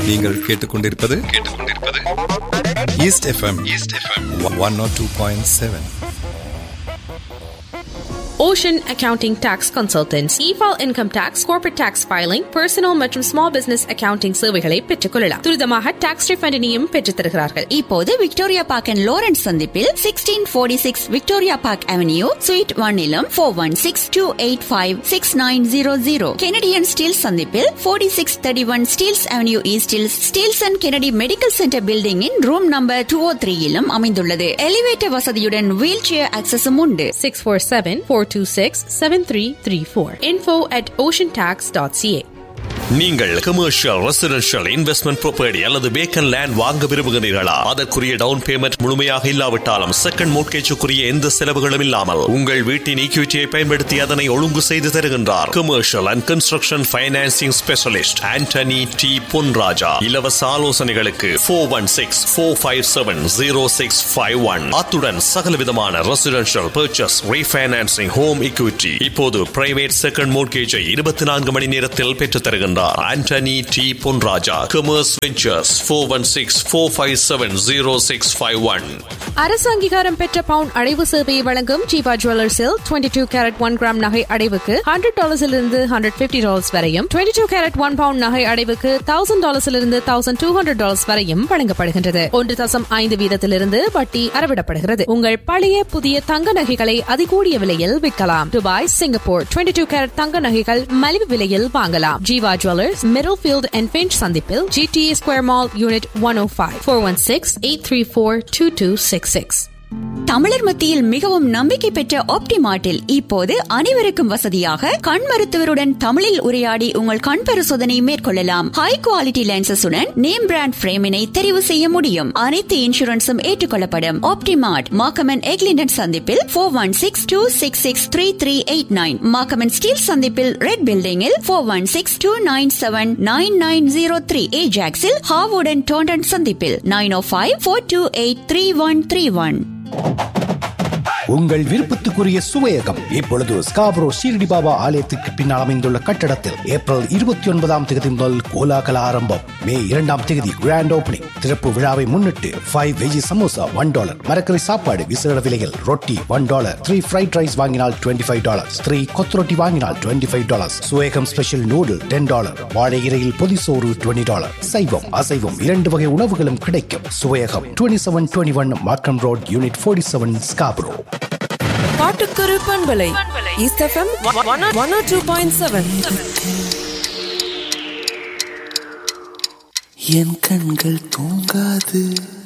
நீங்கள் கேட்டுக்கொண்டிருப்பது east FM 102.7. Ocean Accounting Tax Consultants, e-file income tax, corporate tax filing, personal மற்றும் small business accounting சேவைகளை பெற்றுக்கொள்ளலாம். துரிதமாக tax refund-ஐயும் பெற்றுத் தருகிறார்கள். இப்போது விக்டோரியா பார்க் அண்ட் லாரன்ஸ் சந்திப்பில் 1646 Victoria park avenue sweet 1 416-285-6900. Canadian Steeles சந்திப்பில் 4631 ஸ்டீல்ஸ் அவென்யூ ஈஸ்டில் Steeles and Kennedy medical centre building in room number 203 அமைந்துள்ளது. எலிவேட்டர் வசதியுடன் வீல் சேர் ஆக்சஸும் உண்டு. 647-426-7334. info@oceantax.ca. நீங்கள் கமர்ஷியல் ரெசிடென்ஷியல் இன்வெஸ்ட்மெண்ட் ப்ராப்பர்ட்டி அல்லது வேக்கன் லேண்ட் வாங்க விரும்புகிறீர்களா? அதற்குரிய டவுன் பேமெண்ட் முழுமையாக இல்லாவிட்டாலும் செகண்ட் மோட்கேஜுக்குரிய எந்த செலவுகளும் இல்லாமல் உங்கள் வீட்டின் ஈக்விட்டியை பயன்படுத்தி அதனை ஒழுங்கு செய்து தருகின்றார் commercial and construction financing specialist Antony D Ponraja. இலவச ஆலோசனைகளுக்கு 416-457-0651. அத்துடன் சகலவிதமான residential purchase, refinancing, home equity. இப்போது பிரைவேட் செகண்ட் மோட்கேஜை 24 மணி நேரத்தில் பெற்றுத் தருகின்றார். Antony D Ponraja. Commerce ventures 416-457-0651. அரசு அங்கீகாரம் பெற்ற பவுண்ட் அடைவு சேவையை வழங்கும் ஜீவா ஜுவல்லர்ஸில் 22 கேரட் 1 கிராம் நகை அடைவுக்கு $100 $150 வரையும், 22 கேரட் 1 பவுண்ட் நகை அடைவுக்கு $1000 $1200 வரையும் வழங்கப்படுகின்றது. 1.5 வீதத்திலிருந்து வட்டி அறவிடப்படுகிறது. உங்கள் பழைய புதிய தங்க நகைகளை அதிகூடிய விலையில் விற்கலாம். துபாய், சிங்கப்பூர் 22 கேரட் தங்க நகைகள் மலிவு விலையில் வாங்கலாம். Jeeva jewellers, Middlefield and pinch சந்திப்பில் GTA ஸ்கொயர் மால் யூனிட் 105. 416-834-2266. தமிழர் மத்தியில் மிகவும் நம்பிக்கை பெற்ற ஆப்டிமார்ட்டில் இப்போது அனைவருக்கும் வசதியாக கண் மருத்துவருடன் தமிழில் உரையாடி உங்கள் கண் பரிசோதனை மேற்கொள்ளலாம். ஹை குவாலிட்டி லென்சஸுடன் நேம் பிராண்ட் பிரேமினை தெரிவு செய்ய முடியும். அனைத்து இன்சூரன்ஸும் ஏற்றுக்கொள்ளப்படும். ஆப்டிமார்ட் மாக்கமன் எக்லிண்டன் சந்திப்பில் 416-266-3389. மாக்கமன் ஸ்டீல் சந்திப்பில் ரெட் பில்டிங்கில் 416-297-9903. ஏஜாக்ஸில் ஹாவுடன் டோண்டன் சந்திப்பில் 905-428-3131. உங்கள் விருப்பத்துக்குரிய சுவையகம் இப்பொழுது ஸ்காப்ரோ ஷீரடி பாபா ஆலயத்துக்கு பின்னால் அமைந்துள்ள கட்டடத்தில் ஏப்ரல் 29 முதல் கோலாகல ஆரம்பம். மே 2 கிராண்ட் ஓபனிங். திறப்பு விழாவை முன்னிட்டு 5 வெஜி சமோசா $1, மரக்கறி சாப்பாடு விசேட விலையில், ரொட்டி $1, 3 ஃப்ரைட் ரைஸ் வாங்கினால் $25, 3 கொத்து வாங்கினால் $25, சுவேகம் ஸ்பெஷல் நூடுல் $10, வாழை இலையில் பொதிசோறு $20. சைவம் அசைவம் 2 வகை உணவுகளும் கிடைக்கும். சுவையகம் 2721 மார்க்கம் ரோட் யூனிட் 47 ஸ்காப்ரோ. பாட்டுக்கரு பண்பலை ஈஸ்ட் எஃப்எம் 102.7. என் கண்கள் தூங்காது.